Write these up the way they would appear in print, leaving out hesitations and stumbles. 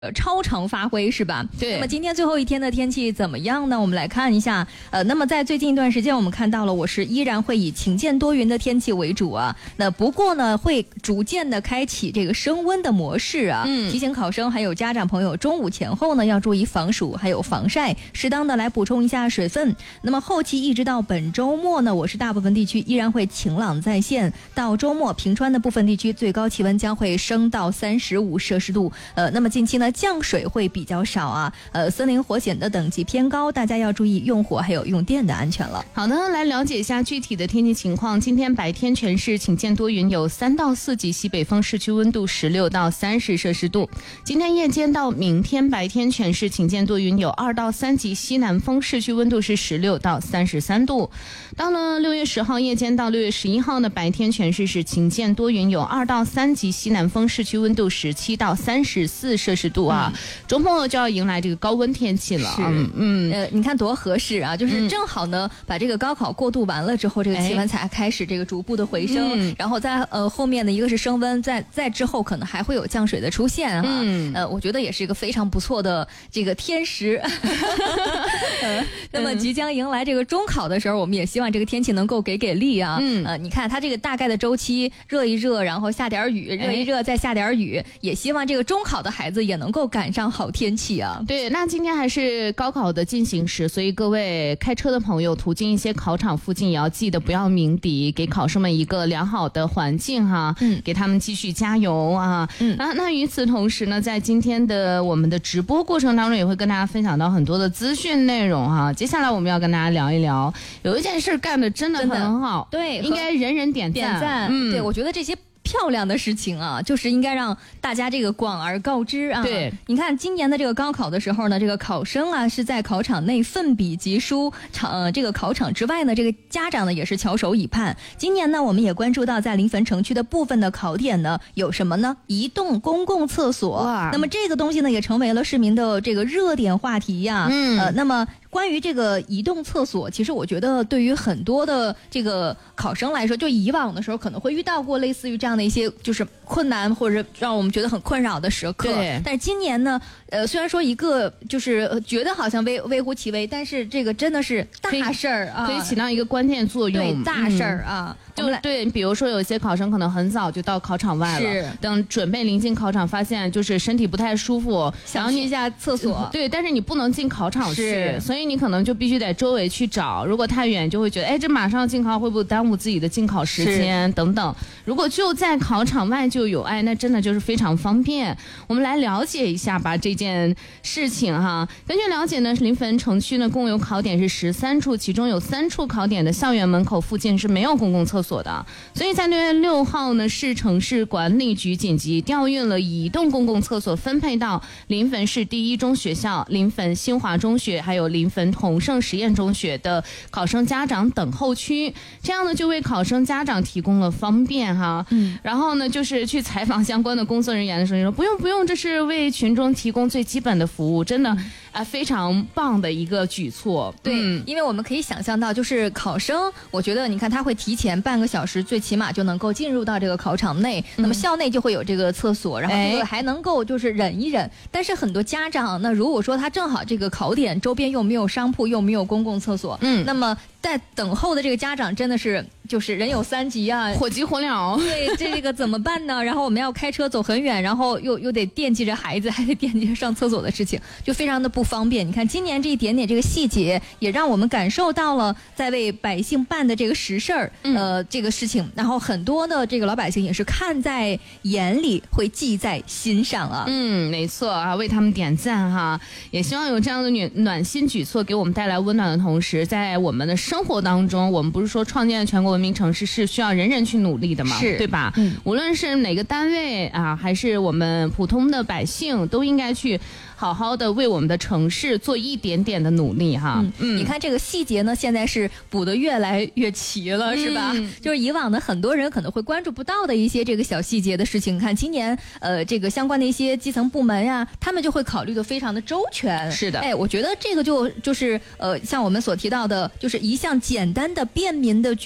超常发挥是吧？ 对。 那么今天最后一天的天气怎么样呢？我们来看一下。那么在最近一段时间，我们看到了，我是依然会以晴间多云的天气为主啊。那不过呢，会逐渐的开启这个升温的模式啊。提醒考生还有家长朋友，中午前后呢要注意防暑，还有防晒，适当的来补充一下水分。那么后期一直到本周末呢，我市大部分地区依然会晴朗在线。到周末，平川的部分地区最高气温将会升到35摄氏度。那么近期呢，降水会比较少啊，森林火险的等级偏高，大家要注意用火还有用电的安全了。 好的，来了解一下具体的天气情况。今天白天全市晴间多云，有3到4级西北风，市区温度16到30摄氏度。今天夜间到明天白天全市晴间多云，有2到3级西南风，市区温度是16到33度。到了6月10号夜间到6月11号呢，白天全市是晴间多云，有2到3级西南风，市区温度17到34摄氏度啊。周末就要迎来这个高温天气了。 你看多合适啊，就是正好呢，把这个高考过渡完了之后，这个气温才开始这个逐步的回升，然后在后面的一个是升温，在之后可能还会有降水的出现啊。我觉得也是一个非常不错的这个天时。那么即将迎来这个中考的时候，我们也希望这个天气能够给力啊。你看它这个大概的周期，热一热，然后下点雨，热一热再下点雨，也希望这个中考的孩子也能够赶上好天气啊。 对，那今天还是高考的进行时，所以各位开车的朋友途经一些考场附近，也要记得不要鸣笛，给考生们一个良好的环境哈。给他们继续加油啊。那与此同时呢，在今天的我们的直播过程当中，也会跟大家分享到很多的资讯内容哈。接下来我们要跟大家聊一聊，有一件事干得真的很好， 对， 应该人人点赞。 对，我觉得这些漂亮的事情啊，就是应该让大家这个广而告之啊。 对， 你看今年的这个高考的时候呢，这个考生啊是在考场内奋笔疾书，这个考场之外呢，这个家长呢也是翘首以盼。今年呢，我们也关注到在临汾城区的部分的考点呢有什么呢？移动公共厕所。那么这个东西呢也成为了市民的这个热点话题呀。那么关于这个移动厕所，其实我觉得对于很多的这个考生来说，就以往的时候可能会遇到过类似于这样的一些就是困难或者让我们觉得很困扰的时刻。 对， 但是今年呢，虽然说一个就是觉得好像微乎其微，但是这个真的是大事儿啊， 可以起到一个关键作用。 对，大事儿啊。 对，比如说有些考生可能很早就到考场外了，等准备临近考场，发现就是身体不太舒服， 想去一下厕所。 对，但是你不能进考场去，所以你可能就必须得周围去找。如果太远，就会觉得哎，这马上进考会不会耽误自己的进考时间等等。如果就在考场外就有，哎，那真的就是非常方便。我们来了解一下吧这件事情哈。根据了解呢，临汾城区呢共有考点是13处，其中有3处考点的校园门口附近是没有公共厕所的，所以在6月6号呢，市城市管理局紧急调运了移动公共厕所，分配到临汾市第一中学校、临汾新华中学还有临汾同盛实验中学的考生家长等候区，这样呢就为考生家长提供了方便哈。然后呢，就是去采访相关的工作人员的时候说，不用，这是为群众提供最基本的服务，真的非常棒的一个举措。 对，因为我们可以想象到，就是考生，我觉得你看他会提前半个小时，最起码就能够进入到这个考场内，那么校内就会有这个厕所，然后这个还能够就是忍一忍。但是很多家长，那如果说他正好这个考点周边又没有商铺，又没有公共厕所，那么在等候的这个家长真的是就是人有3急啊， 火急火燎。 对，这个怎么办呢？然后我们要开车走很远，然后又得惦记着孩子，还得惦记着上厕所的事情，就非常的不方便。你看今年这一点点这个细节，也让我们感受到了在为百姓办的这个实事儿，这个事情，然后很多的这个老百姓也是看在眼里，会记在心上啊。 没错啊，为他们点赞哈。也希望有这样的暖心举措给我们带来温暖的同时，在我们的生活当中，我们不是说创建全国文明城市是需要人人去努力的嘛，对吧？无论是哪个单位啊，还是我们普通的百姓，都应该去好好的为我们的城市做一点点的努力哈。 你看这个细节呢，现在是补得越来越齐了，是吧？就是以往的很多人可能会关注不到的一些这个小细节的事情，看今年这个相关的一些基层部门呀，他们就会考虑的非常的周全。 是的， 哎，我觉得这个就是像我们所提到的，就是一项简单的便民的举措，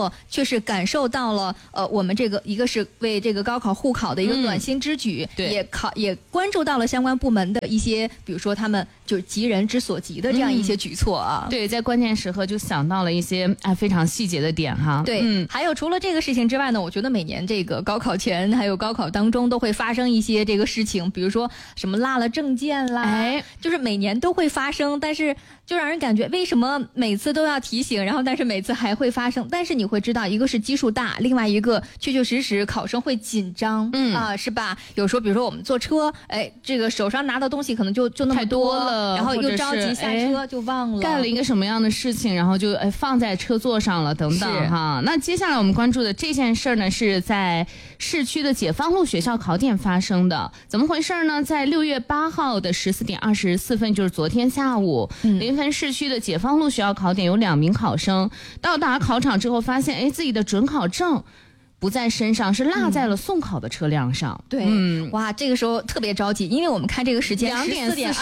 过，却是感受到了我们这个一个是为这个高考护考的一个暖心之举， 对， 也关注到了相关部门的一些，比如说他们就是急人之所急的这样一些举措啊。 对，在关键时刻就想到了一些非常细节的点哈。 对，还有除了这个事情之外呢，我觉得每年这个高考前还有高考当中都会发生一些这个事情，比如说什么落了证件啦，就是每年都会发生，但是就让人感觉为什么每次都要提醒，然后但是每次还会发生。但是你会知道，一个是基数大，另外一个确确实实考生会紧张，是吧？有时候比如说我们坐车，这个手上拿的东西可能就那么多了，然后又着急下车就忘了干了一个什么样的事情，然后就放在车座上了等等哈。那接下来我们关注的这件事呢，是在市区的解放路学校考点发生的。怎么回事呢？在6月8号的14点24分，就是昨天下午，临汾市区的解放路学校考点有2名考生到达考场之后，发现自己的准考证不在身上，是落在了送考的车辆上。 对，哇，这个时候特别着急，因为我们看这个时间 14点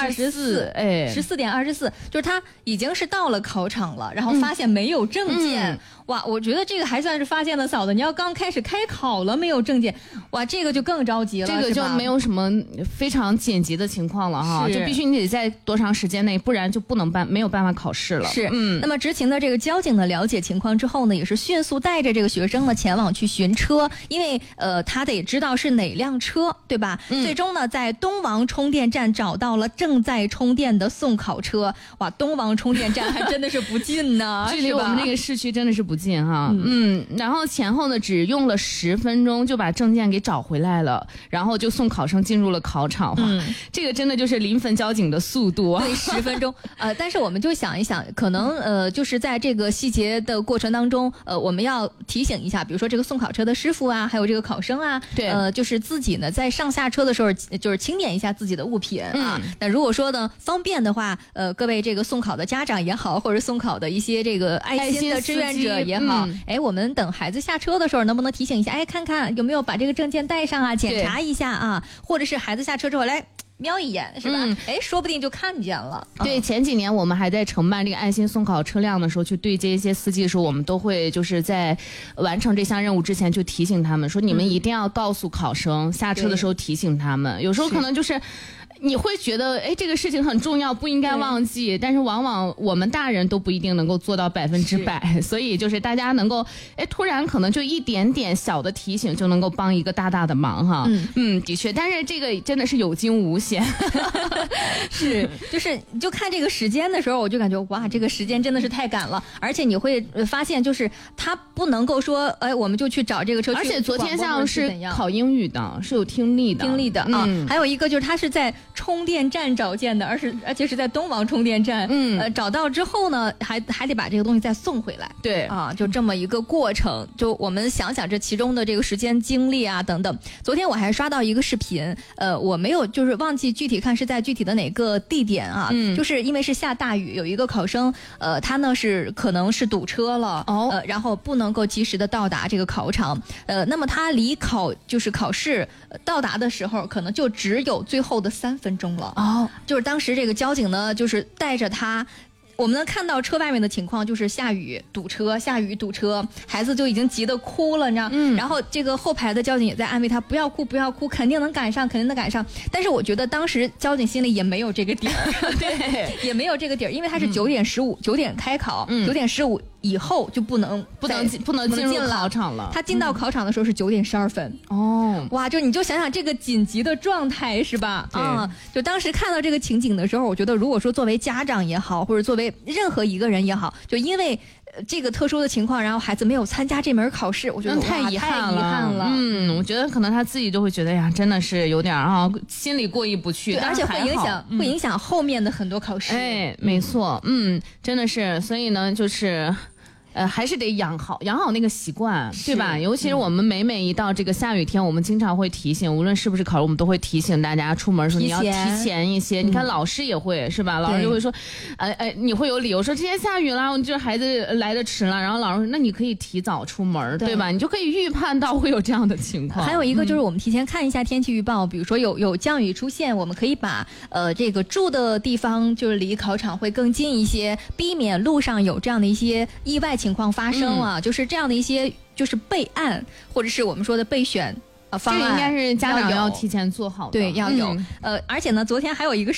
24，14 点24，就是他已经是到了考场了，然后发现没有证件。哇，我觉得这个还算是发现的早的。你要刚开始开考了没有证件，哇，这个就更着急了。 这个就没有什么非常紧急的情况了哈，就必须你得在多长时间内，不然就没有办法考试了。 是，那么执勤的这个交警呢，了解情况之后呢，也是迅速带着这个学生呢前往去寻车，因为他得知道是哪辆车，对吧？最终呢，在东王充电站找到了正在充电的送考车。哇，东王充电站还真的是不近呢， 距离我们这个市区真的是不近哈。然后前后呢只用了10分钟就把证件给找回来了，然后就送考生进入了考场。这个真的就是临汾交警的速度啊， 对，10分钟。但是我们就想一想，可能就是在这个细节的过程当中，我们要提醒一下，比如说这个送考车的师傅啊，还有这个考生啊， 对， 就是自己呢在上下车的时候，就是清点一下自己的物品啊。那如果说呢方便的话，各位这个送考的家长也好，或者送考的一些这个爱心的志愿者也好，我们等孩子下车的时候，能不能提醒一下？看看有没有把这个证件带上啊，检查一下啊，或者是孩子下车之后来瞄一眼，是吧？说不定就看见了。 对，前几年我们还在承办这个爱心送考车辆的时候，去对接一些司机的时候，我们都会就是在完成这项任务之前就提醒他们说，你们一定要告诉考生，下车的时候提醒他们。有时候可能就是你会觉得这个事情很重要，不应该忘记，但是往往我们大人都不一定能够做到100%，所以就是大家能够突然可能就一点点小的提醒就能够帮一个大大的忙哈。的确，但是这个真的是有惊无险。 是，就是你就看这个时间的时候，我就感觉哇，这个时间真的是太赶了，而且你会发现就是他不能够说我们就去找这个车去， 而且昨天下午是考英语的，是有听力的啊。还有一个就是他是在充电站找见的，而且是在东王充电站，找到之后呢，还得把这个东西再送回来， 对啊，就这么一个过程。就我们想想这其中的这个时间精力啊等等。昨天我还刷到一个视频，我没有就是忘记具体看是在具体的哪个地点啊，就是因为是下大雨，有一个考生，他呢是可能是堵车了，然后不能够及时的到达这个考场，那么他离考试到达的时候，可能就只有最后的3分钟了。就是当时这个交警呢，就是带着他。我们能看到车外面的情况，就是下雨堵车，孩子就已经急得哭了，你知道？然后这个后排的交警也在安慰他，不要哭，肯定能赶上。但是我觉得当时交警心里也没有这个底儿， 对， 也没因为他是9点15，9点开考，9点15以后就不能进入考场了。 他进到考场的时候是9点12分。哇，你就想想这个紧急的状态是吧？就当时看到这个情景的时候，我觉得如果说作为家长也好，或者作为任何一个人也好，就因为这个特殊的情况，然后孩子没有参加这门考试，我觉得太遗憾了。我觉得可能他自己就会觉得呀，真的是有点心里过意不去， 而且会影响后面的很多考试。 没错，真的是，所以呢，就是还是得养好那个习惯，对吧？尤其是我们每一到这个下雨天，我们经常会提醒，无论是不是考试，我们都会提醒大家出门的时候你要提前一些。你看老师也会是吧？老师就会说，你会有理由说今天下雨了，这孩子来的迟了，然后老师说那你可以提早出门，对吧？你就可以预判到会有这样的情况。 还有一个就是我们提前看一下天气预报，比如说有降雨出现，我们可以把这个住的地方就是离考场会更近一些，避免路上有这样的一些意外情情况发生啊，就是这样的一些就是备案，或者是我们说的备选方案， 这应该是家长要提前做好的。 对，要有。而且呢，昨天还有一个